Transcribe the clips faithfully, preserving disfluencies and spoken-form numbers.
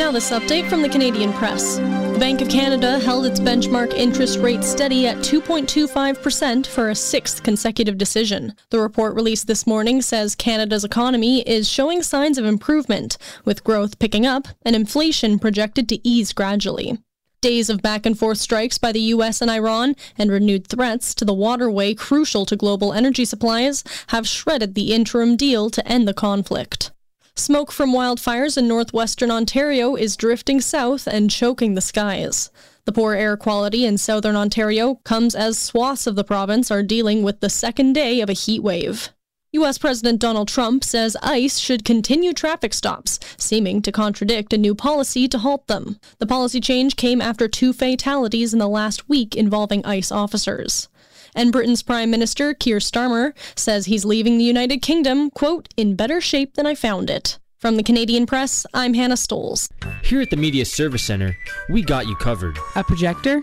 Now this update from the Canadian Press. The Bank of Canada held its benchmark interest rate steady at two point two five percent for a sixth consecutive decision. The report released this morning says Canada's economy is showing signs of improvement, with growth picking up and inflation projected to ease gradually. Days of back-and-forth strikes by the U S and Iran and renewed threats to the waterway crucial to global energy supplies have shredded the interim deal to end the conflict. Smoke from wildfires in northwestern Ontario is drifting south and choking the skies. The poor air quality in southern Ontario comes as swaths of the province are dealing with the second day of a heat wave. U S President Donald Trump says ICE should continue traffic stops, seeming to contradict a new policy to halt them. The policy change came after two fatalities in the last week involving ICE officers. And Britain's Prime Minister, Keir Starmer, says he's leaving the United Kingdom, quote, in better shape than I found it. From the Canadian Press, I'm Hannah Stoles. Here at the Media Service Center, we got you covered. A projector?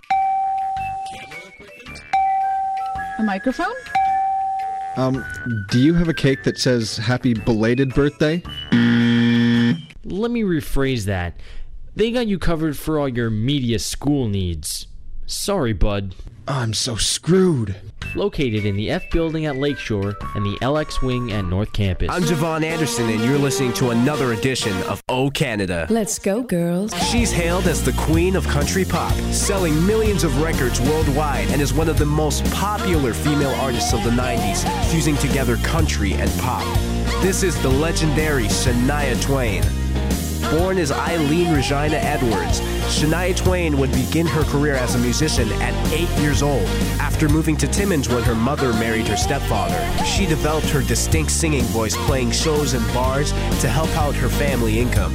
A microphone? Um, do you have a cake that says happy belated birthday? Let me rephrase that. They got you covered for all your media school needs. Sorry, bud. I'm so screwed. Located in the F Building at Lakeshore and the L X Wing at North Campus. I'm Javon Anderson, and you're listening to another edition of O Canada. Let's go, girls. She's hailed as the queen of country pop, selling millions of records worldwide, and is one of the most popular female artists of the nineties, fusing together country and pop. This is the legendary Shania Twain. Born as Eileen Regina Edwards, Shania Twain would begin her career as a musician at eight years old. After moving to Timmins when her mother married her stepfather, she developed her distinct singing voice playing shows in bars to help out her family income.